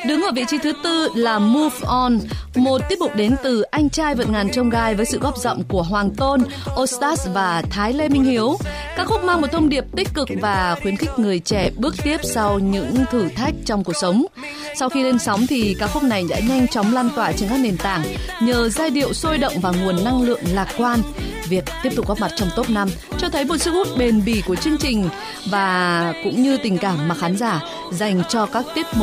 Đứng ở vị trí thứ tư là Move On, một tiết mục đến từ Anh trai vượt ngàn chông gai với sự góp giọng của Hoàng Tôn, Ostas và Thái Lê Minh Hiếu. Ca khúc mang một thông điệp tích cực và khuyến khích người trẻ bước tiếp sau những thử thách trong cuộc sống. Sau khi lên sóng thì ca khúc này đã nhanh chóng lan tỏa trên các nền tảng nhờ giai điệu sôi động và nguồn năng lượng lạc quan. Việc tiếp tục góp mặt trong top 5 cho thấy một sức hút bền bỉ của chương trình và cũng như tình cảm mà khán giả dành cho các tiết mục